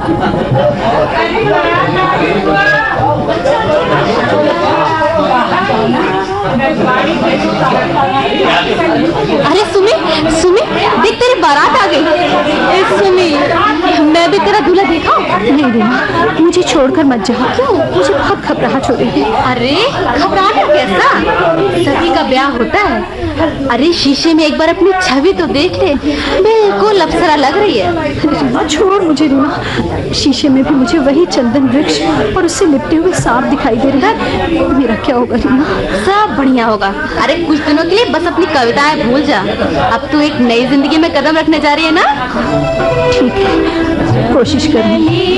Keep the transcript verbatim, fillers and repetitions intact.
अरे सुमी, सुमी देख तेरी बारात आ गई। सुमी मैं भी तेरा दूल्हा देखा। नहीं रीना, मुझे छोड़कर मत जाओ। क्यों? मुझे बहुत घबराहट हो रही है। अरे घबराहट कैसा? सभी का ब्याह होता है। अरे शीशे में एक बार अपनी छवि तो देख ले, बिल्कुल अप्सरा लग रही है। रीना छोड़ मुझे रीना, शीशे में भी मुझे वही चंदन वृक्ष और उससे लिपटे हुए सांप दिखाई दे रहा है। मेरा क्या होगा रीना? सब बढ़िया होगा। अरे कुछ दिनों के लिए बस अपनी कविताएं भूल जा। अब तू एक नई जिंदगी में कदम रखने जा रही है ना। ठीक है, कोशिश करूंगी।